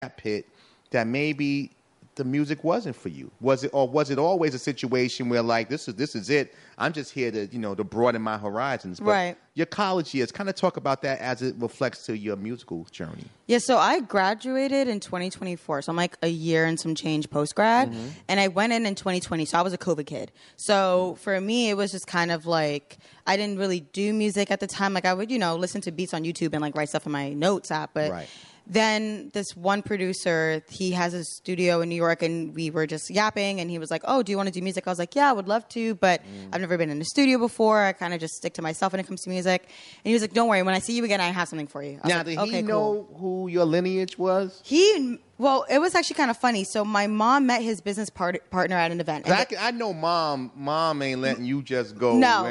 Pitt that maybe the music wasn't for you? Was it always a situation where like this is it? I'm just here to to broaden my horizons. But right. Your college years, kind of talk about that as it reflects to your musical journey. Yeah, so I graduated in 2024, so I'm like a year and some change post-grad, and I went in 2020, so I was a COVID kid. So for me, it was just kind of like I didn't really do music at the time. Like I would, listen to beats on YouTube and like write stuff in my notes app, but. Right. Then this one producer, he has a studio in New York, and we were just yapping, and he was like, oh, do you want to do music? I was like, yeah, I would love to, but I've never been in a studio before. I kind of just stick to myself when it comes to music. And he was like, don't worry, when I see you again, I have something for you. I was Now, like, did okay, he know who your lineage was? Well, it was actually kind of funny. So my mom met his business partner at an event. I know mom ain't letting you just go. No.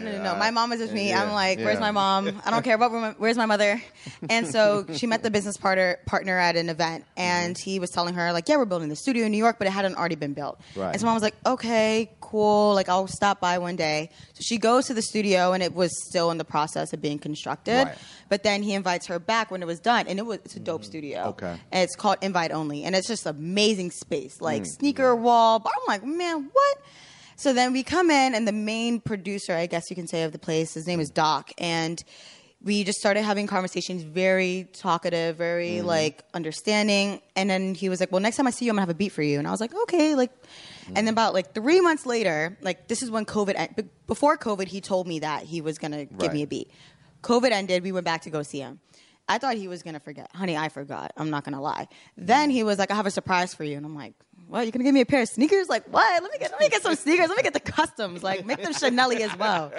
My mom is with me. Yeah, I'm like, where's my mom? I don't care about where's my mother. And so she met the business partner at an event, and he was telling her like, yeah, we're building the studio in New York, but it hadn't already been built. Right. And so mom was like, okay, cool. Like I'll stop by one day. So she goes to the studio, and it was still in the process of being constructed. Right. But then he invites her back when it was done, and it's a dope studio. Okay. And it's called Invite Only, and it's just amazing space, like sneaker wall. But I'm like, man, what? So then we come in, and the main producer, I guess you can say, of the place, his name is Doc, and we just started having conversations, very talkative, very like understanding. And then he was like, well, next time I see you, I'm gonna have a beat for you. And I was like, okay, like. And then about like 3 months later, like this is when COVID. Before COVID, he told me that he was gonna give me a beat. COVID ended. We went back to go see him. I thought he was going to forget. Honey, I forgot. I'm not going to lie. Then he was like, I have a surprise for you. And I'm like, what? You're going to give me a pair of sneakers? Like, what? Let me get some sneakers. Let me get the customs. Like, make them Chanel-y as well.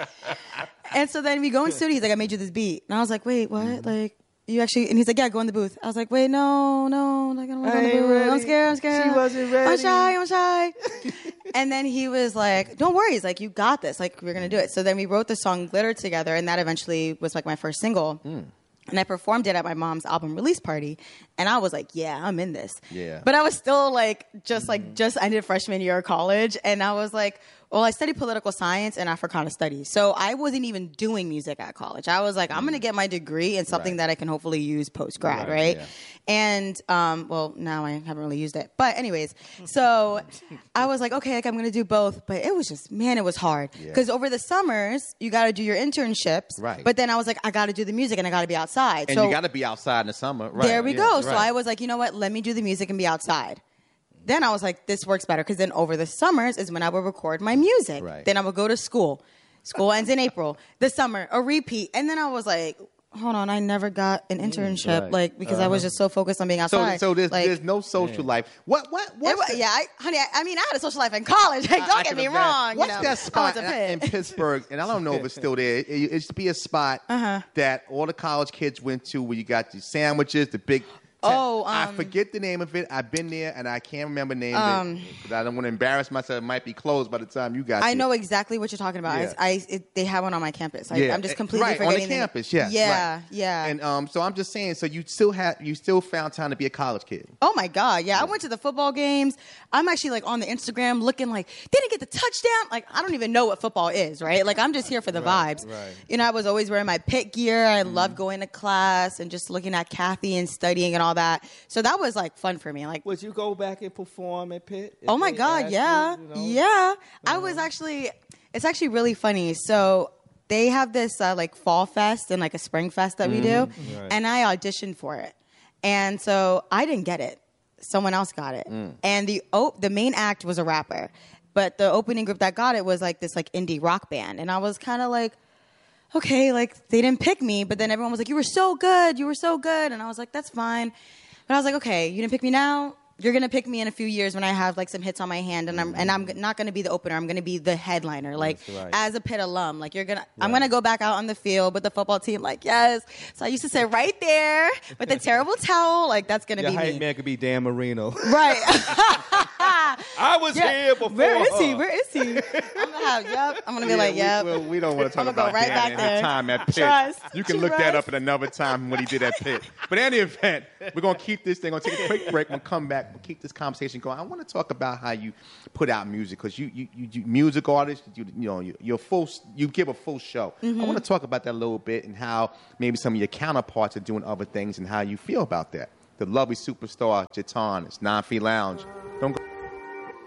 And so then we go in studio. He's like, I made you this beat. And I was like, wait, what? Like, you actually... And he's like, yeah, go in the booth. I was like, wait, no. Like, I don't want to go in the booth. Ready. I'm scared. She wasn't ready. I'm shy. And then he was like, don't worry. He's like, you got this. Like, we're going to do it. So then we wrote the song Glitter together, and that eventually was like my first single. And I performed it at my mom's album release party. And I was like, yeah, I'm in this. Yeah. But I was still like, just ended freshman year of college. And I was like, well, I studied political science and Africana studies. So I wasn't even doing music at college. I was like, I'm going to get my degree in something that I can hopefully use post-grad, right? Yeah. And, well, now I haven't really used it. But anyways, so I was like, okay, like I'm going to do both. But it was just, man, it was hard. Because over the summers, you got to do your internships. Right. But then I was like, I got to do the music and I got to be outside. And so you got to be outside in the summer. Right. there we go. So Right. I was like, you know what? Let me do the music and be outside. Then I was like, this works better. Because then over the summers is when I would record my music. Right. Then I would go to school. School ends in April. The summer, a repeat. And then I was like, hold on, I never got an internship, right. like because I was just so focused on being outside. So there's, like, there's no social life. What? Honey, I mean, I had a social life in college. Like, don't get me wrong. What's you know, that spot I went to in Pitt. Pittsburgh? And I don't know if it's still there. It used to be a spot that all the college kids went to, where you got the sandwiches, the big. I forget the name of it. I've been there and I can't remember the name of it. But I don't want to embarrass myself. It might be closed by the time you guys. I know exactly what you're talking about. Yeah. They have one on my campus. Yeah. I'm just completely forgetting on the campus. Yes, yeah, right. yeah. And so I'm just saying. So you still found time to be a college kid. Oh my God, yeah. I went to the football games. I'm actually like on the Instagram looking like they didn't get the touchdown. Like I don't even know what football is, right? Like I'm just here for the vibes. Right. You know, I was always wearing my Pitt gear. I loved going to class and just looking at Kathy and studying and all that. So that was like fun for me. Like, Would you go back and perform at Pitt? oh my God, yeah, yeah. I was actually. It's actually really funny. So they have this like fall fest and like a spring fest that we do, and I auditioned for it, and so I didn't get it. Someone else got it, and the main act was a rapper, but the opening group that got it was like this like indie rock band, and I was kind of like, okay, like they didn't pick me, but then everyone was like, you were so good, and I was like, that's fine, but I was like, okay, you didn't pick me now. You're gonna pick me in a few years when I have like some hits on my hand, and I'm not gonna be the opener. I'm gonna be the headliner, like as a Pitt alum. Like I'm gonna go back out on the field with the football team. Like yes, so I used to sit right there with the terrible towel. Like that's gonna Your be hype me. man could be Dan Marino. Right. I was here before. Where is he? I'm gonna be like, yep. Well, we don't want to talk I'm gonna about go right Dan back and there. his time at Pitt. Trust. You can look that up at another time when he did at Pitt. But in any event, we're gonna keep this thing. We're gonna take a quick break. We'll come back. We'll keep this conversation going. I want to talk about how you put out music, because you music artist. You give a full show. I want to talk about that a little bit, and how maybe some of your counterparts are doing other things, and how you feel about that. the lovely superstar Jatan. It's 9 Feet Lounge. Don't go.